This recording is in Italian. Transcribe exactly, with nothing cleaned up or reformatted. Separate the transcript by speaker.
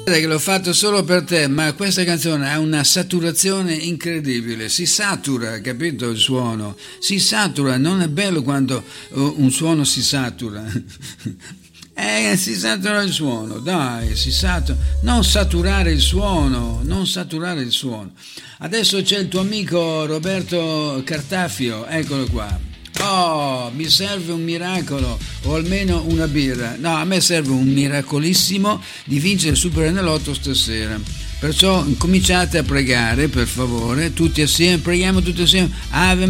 Speaker 1: Che l'ho fatto solo per te, ma questa canzone ha una saturazione incredibile, si satura, capito il suono? Si satura, non è bello quando un suono si satura. Eh, si satura il suono, dai, si satura. Non saturare il suono, non saturare il suono. Adesso c'è il tuo amico Roberto Cartafio, eccolo qua. Oh, mi serve un miracolo o almeno una birra. No, a me serve un miracolissimo di vincere il Superenalotto stasera. Perciò cominciate a pregare, per favore, tutti assieme, preghiamo tutti assieme. Ave